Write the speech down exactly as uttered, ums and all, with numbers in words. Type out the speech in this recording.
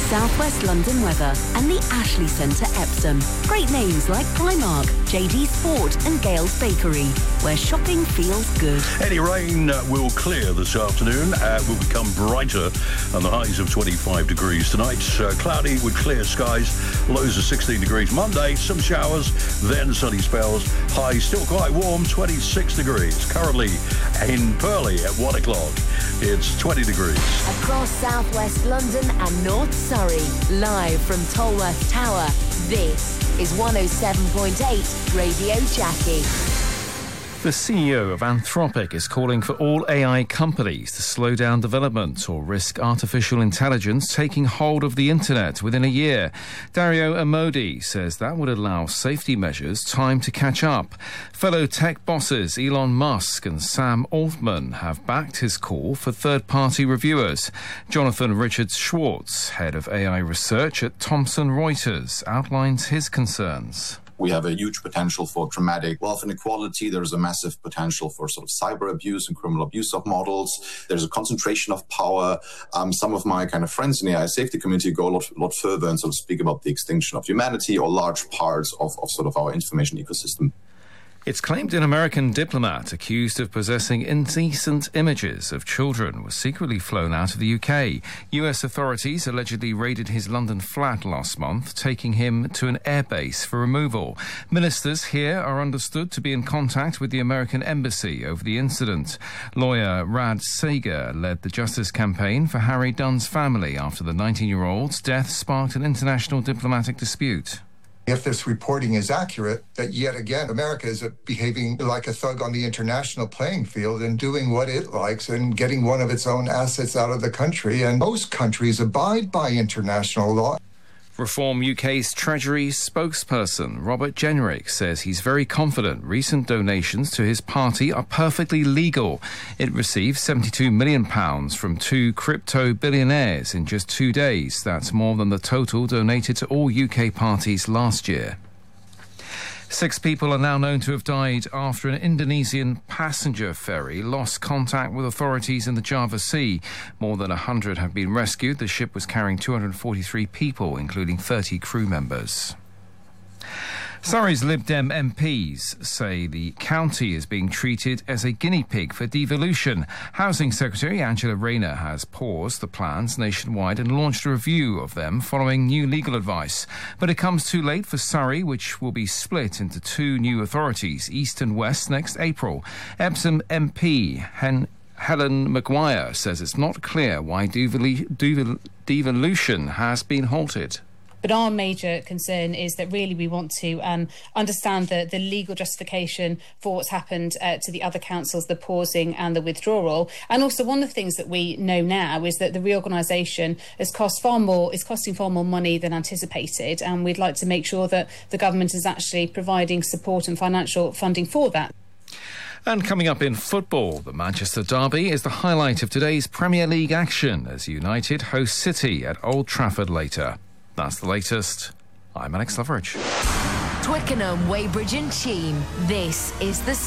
South West London weather and the Ashley Centre Epsom. Great names like Primark, J D Sport and Gales Bakery, where shopping feels good. Any rain uh, will clear this afternoon, uh, will become brighter, and the highs of twenty-five degrees tonight. Uh, cloudy with clear skies, lows of sixteen degrees. Monday, some showers, then sunny spells. Highs still quite warm, twenty-six degrees. Currently in Purley at one o'clock, it's twenty degrees. Across South West London and North Surrey, live from Tolworth Tower, this is one oh seven point eight Radio Jackie. The C E O of Anthropic is calling for all A I companies to slow down development or risk artificial intelligence taking hold of the internet within a year. Dario Amodi says that would allow safety measures time to catch up. Fellow tech bosses Elon Musk and Sam Altman have backed his call for third-party reviewers. Jonathan Richards Schwartz, head of A I research at Thomson Reuters, outlines his concerns. We have a huge potential for dramatic wealth inequality. There's a massive potential for sort of cyber abuse and criminal abuse of models. There's a concentration of power. Um, some of my kind of friends in the A I safety community go a lot, lot further and sort of speak about the extinction of humanity or large parts of, of sort of our information ecosystem. It's claimed an American diplomat accused of possessing indecent images of children was secretly flown out of the U K. U S authorities allegedly raided his London flat last month, taking him to an airbase for removal. Ministers here are understood to be in contact with the American embassy over the incident. Lawyer Rad Sager led the justice campaign for Harry Dunn's family after the nineteen-year-old's death sparked an international diplomatic dispute. If this reporting is accurate, that yet again America is behaving like a thug on the international playing field and doing what it likes and getting one of its own assets out of the country. And most countries abide by international law. Reform U K's Treasury spokesperson Robert Jenrick says he's very confident recent donations to his party are perfectly legal. It received seventy-two million pounds from two crypto billionaires in just two days. That's more than the total donated to all U K parties last year. Six people are now known to have died after an Indonesian passenger ferry lost contact with authorities in the Java Sea. More than one hundred have been rescued. The ship was carrying two hundred forty-three people, including thirty crew members. Surrey's Lib Dem M Ps say the county is being treated as a guinea pig for devolution. Housing Secretary Angela Rayner has paused the plans nationwide and launched a review of them following new legal advice. But it comes too late for Surrey, which will be split into two new authorities, East and West, next April. Epsom M P Hen Helen Maguire says it's not clear why devolu- devol- devolution has been halted. But our major concern is that really we want to um, understand the, the legal justification for what's happened uh, to the other councils, the pausing and the withdrawal. And also one of the things that we know now is that the reorganisation has cost far more, is costing far more money than anticipated. And we'd like to make sure that the government is actually providing support and financial funding for that. And coming up in football, the Manchester Derby is the highlight of today's Premier League action as United host City at Old Trafford later. That's the latest. I'm Alex Loveridge. Twickenham, Weybridge and Cheam. This is the